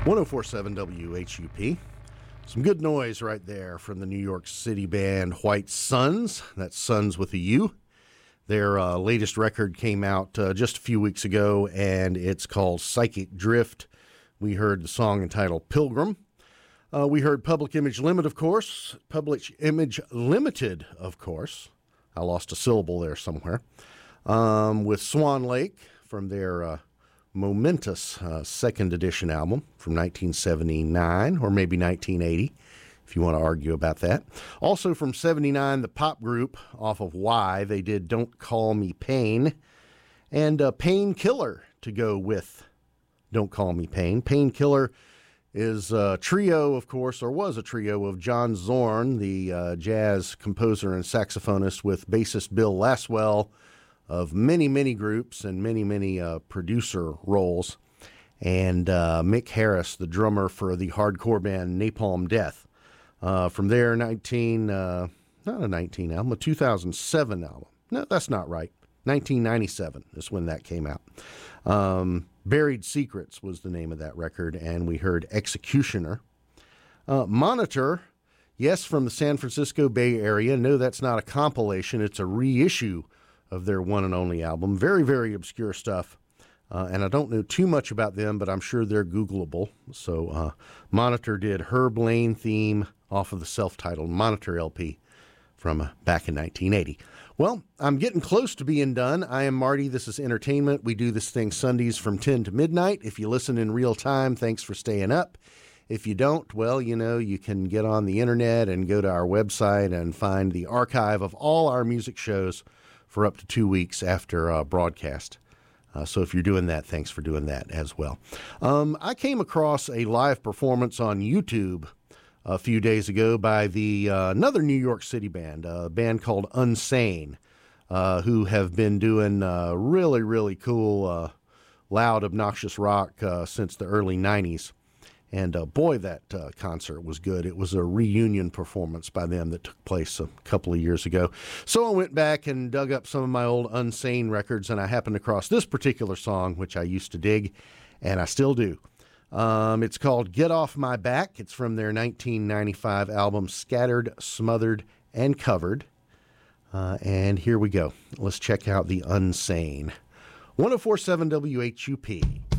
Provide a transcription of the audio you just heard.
1047 WHUP. Some good noise right there from the New York City band White Suns. That's Suns with a U. Their latest record came out just a few weeks ago, and it's called Psychic Drift. We heard the song entitled Pilgrim. We heard Public Image Limited, of course. Public Image Limited, of course. I lost a syllable there somewhere. With Swan Lake from their momentous second edition album from 1979, or maybe 1980, if you want to argue about that. Also from 79, the pop group off of Y, they did Don't Call Me Pain, and Painkiller to go with Don't Call Me Pain. Painkiller is a trio, of course, or was a trio of John Zorn, the jazz composer and saxophonist, with bassist Bill Laswell, of many, many groups and many, many producer roles, and Mick Harris, the drummer for the hardcore band Napalm Death. From their not a 2007 album. No, that's not right. 1997 is when that came out. Buried Secrets was the name of that record, and we heard Executioner. Monitor, yes, from the San Francisco Bay Area. No, that's not a compilation. It's a reissue of their one and only album. Very, very obscure stuff. And I don't know too much about them, but I'm sure they're Googleable. So Monitor did Herb Lane theme off of the self-titled Monitor LP from back in 1980. Well, I'm getting close to being done. I am Marty. This is Entertainment. We do this thing Sundays from 10 to midnight. If you listen in real time, thanks for staying up. If you don't, well, you know, you can get on the internet and go to our website and find the archive of all our music shows for up to 2 weeks after broadcast. So if you're doing that, thanks for doing that as well. I came across a live performance on YouTube a few days ago by the another New York City band, a band called Unsane, who have been doing really, really cool, loud, obnoxious rock since the early 90s. And boy, that concert was good. It was a reunion performance by them that took place a couple of years ago. So I went back and dug up some of my old Unsane records, and I happened across this particular song, which I used to dig, and I still do. It's called Get Off My Back. It's from their 1995 album, Scattered, Smothered, and Covered. And here we go. Let's check out the Unsane. 1047 WHUP.